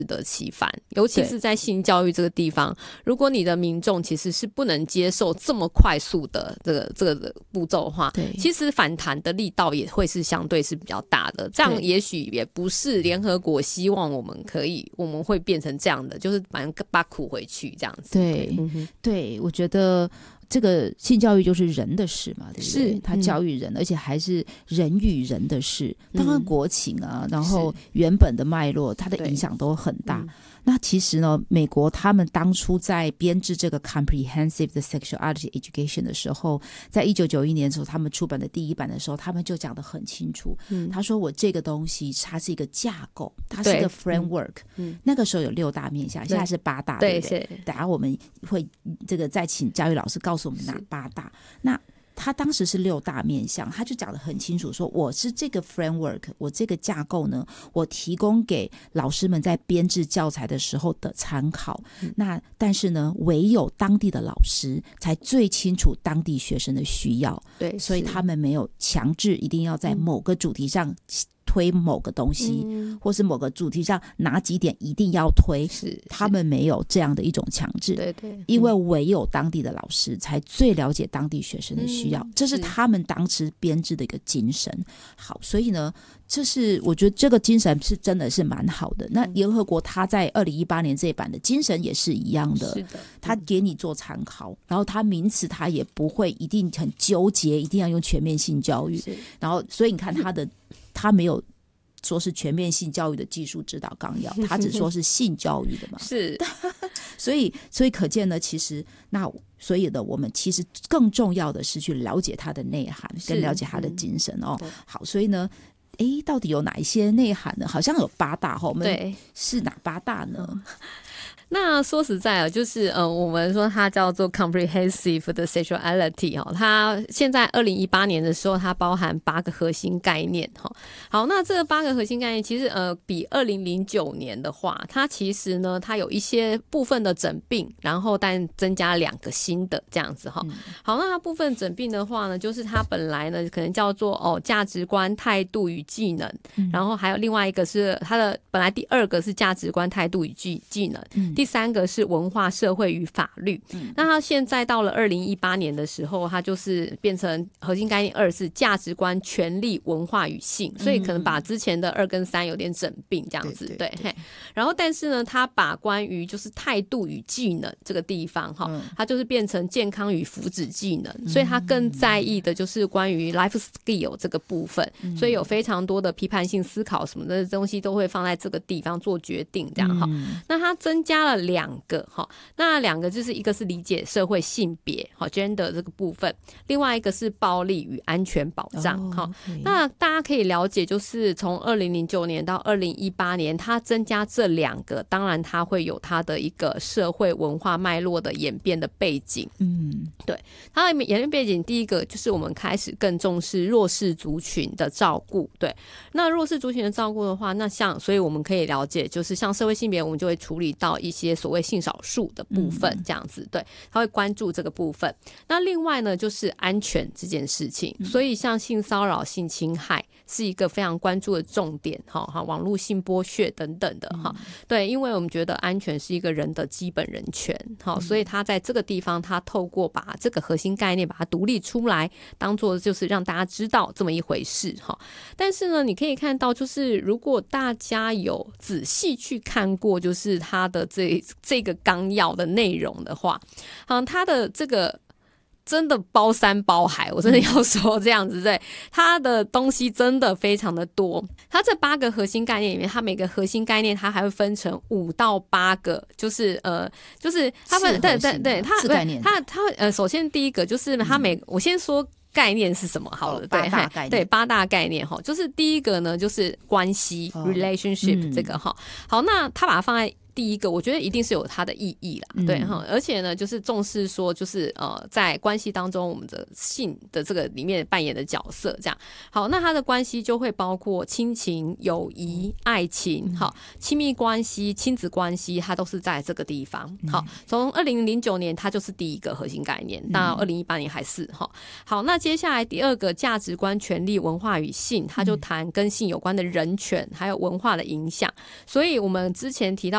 得其反，尤其是在性教育这个地方，如果你的民众其实是不能接受这么快速的这个步骤的话，其实反弹的力道也会是相对是比较大的。这样也许也不是联合国希望我们会变成这样的，就是反正把苦回去这样子。 对，我觉得这个性教育就是人的事嘛，对不对？他教育人，而且还是人与人的事。当然国情啊，然后原本的脉络，它的影响都很大。那其实呢，美国他们当初在编制这个 Comprehensive 的 Sexuality Education 的时候，在1991年的时候，他们出版的第一版的时候，他们就讲得很清楚。他说我这个东西它是一个架构，它是一个 framework。那个时候有6大面向，现在是8大，对不对？等下我们会这个再请教育老师告诉我们哪8大。那他当时是6大面向，他就讲得很清楚，说我是这个 framework， 我这个架构呢，我提供给老师们在编制教材的时候的参考。那但是呢，唯有当地的老师才最清楚当地学生的需要，对，所以他们没有强制一定要在某个主题上推某个东西，或是某个主题上哪几点一定要推，他们没有这样的一种强制。因为唯有当地的老师才最了解当地学生的需要，这是他们当时编制的一个精神。好，所以呢，这是我觉得这个精神是真的是蛮好的。那联合国他在2018年这一版的精神也是一样的，他给你做参考，然后他名词他也不会一定很纠结一定要用全面性教育，然后所以你看他没有说是全面性教育的技术指导纲要，他只说是性教育的嘛。所以可见呢，其实所以呢，我们其实更重要的是去了解它的内涵，跟了解它的精神哦。好，所以呢，到底有哪一些内涵呢？好像有8大，我们是哪8大呢？ 那说实在就是我们说它叫做 comprehensive 的 sexuality 它现在2018年的时候，它包含8个核心概念。好，那这8个核心概念其实比2009年的话，它其实呢它有一些部分的整并，然后但增加2个新的这样子。好，那它部分整并的话呢，就是它本来呢可能叫做价值观、态度与技能，然后还有另外一个是它的本来第2个是价值观、态度与技能，第3个是文化、社会与法律。那它现在到了2018年的时候，它就是变成核心概念2是价值观、权利、文化与性，所以可能把之前的2跟3有点整并这样子。对，然后但是呢，它把关于就是态度与技能这个地方它就是变成健康与福祉技能，所以它更在意的就是关于 life skill 这个部分，所以有非常多的批判性思考什么的东西都会放在这个地方做决定这样。那它增加了2个，那2个就是一个是理解社会性别 gender 这个部分，另外一个是暴力与安全保障。那大家可以了解，就是从2009年到2018年，它增加这2个，当然它会有它的一个社会文化脉络的演变的背景。对，它的演变背景，第一个就是我们开始更重视弱势族群的照顾。对，那弱势族群的照顾的话，那所以我们可以了解，就是像社会性别，我们就会处理到一些所谓性少数的部分这样子。对，他会关注这个部分。那另外呢，就是安全这件事情，所以像性骚扰、性侵害是一个非常关注的重点，网络性剥削等等的。对，因为我们觉得安全是一个人的基本人权，所以他在这个地方，他透过把这个核心概念把它独立出来，当做就是让大家知道这么一回事。但是呢，你可以看到，就是如果大家有仔细去看过，就是他的这个纲要的内容的话，他的这个真的包山包海，我真的要说这样子。对，它的东西真的非常的多。它这8个核心概念里面，它每个核心概念它还会分成5到8个，就是它分对它概念它首先第一个就是我先说概念是什么好了。 8大概念， 对，8大概念就是第一个呢就是关系 relationship 这个好，那它把它放在第一个，我觉得一定是有它的意义啦。对，而且呢就是重视说就是在关系当中我们的性的这个里面扮演的角色这样。好，那它的关系就会包括亲情、友谊、爱情，亲密关系、亲子关系，它都是在这个地方。好，从2009年它就是第一个核心概念，到2018年还是。好，那接下来第2个价值观、权利、文化与性，它就谈跟性有关的人权还有文化的影响。所以我们之前提到